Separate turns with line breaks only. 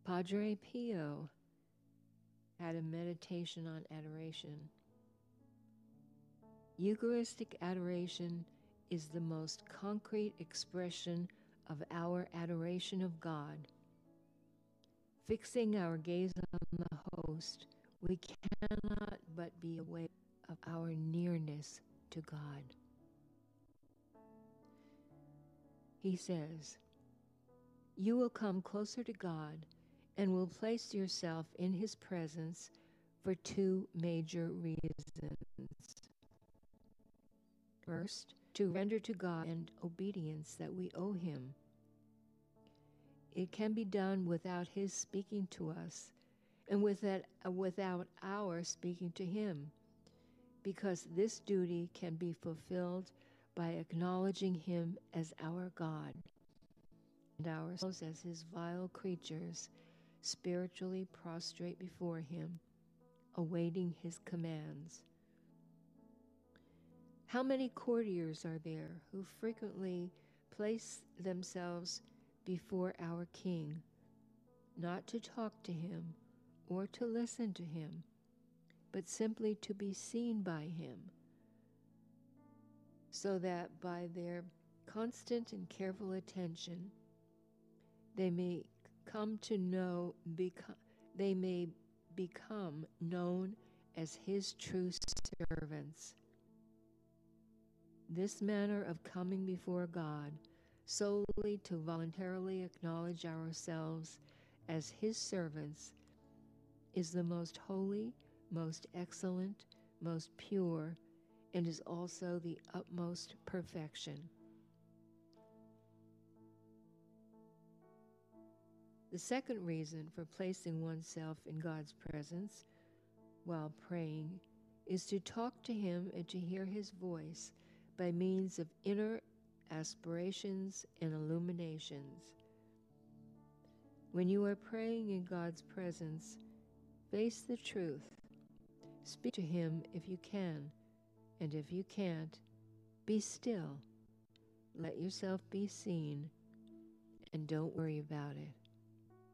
Padre Pio had a meditation on adoration. Eucharistic adoration is the most concrete expression of our adoration of God. Fixing our gaze on the host, we cannot but be aware of our nearness to God. He says, "You will come closer to God and will place yourself in His presence for two major reasons. First, to render to God and obedience that we owe Him. It can be done without His speaking to us and without our speaking to Him, because this duty can be fulfilled by acknowledging Him as our God and ourselves as His vile creatures, spiritually prostrate before Him, awaiting His commands. How many courtiers are there who frequently place themselves before our King, not to talk to Him or to listen to Him, but simply to be seen by Him, so that by their constant and careful attention, they may become known as His true servants. This manner of coming before God solely to voluntarily acknowledge ourselves as His servants is the most holy, most excellent, most pure, and is also the utmost perfection. The second reason for placing oneself in God's presence while praying is to talk to Him and to hear His voice by means of inner aspirations and illuminations. When you are praying in God's presence, face the truth. Speak to Him if you can, and if you can't, be still. Let yourself be seen, and don't worry about it.